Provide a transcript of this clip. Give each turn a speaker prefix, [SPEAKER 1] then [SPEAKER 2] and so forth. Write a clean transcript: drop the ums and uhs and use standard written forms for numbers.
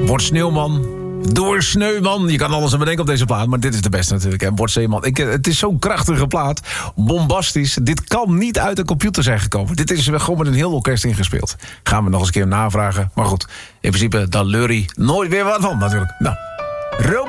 [SPEAKER 1] Word sneeuwman. Door Sneuman. Je kan alles aan bedenken op deze plaat, maar dit is de beste natuurlijk. Hè? Word Zeeman. Het is zo'n krachtige plaat. Bombastisch. Dit kan niet uit een computer zijn gekomen. Dit is gewoon met een heel orkest ingespeeld. Gaan we nog eens een keer navragen. Maar goed, in principe, daar leur je nooit weer wat van natuurlijk. Nou, Robert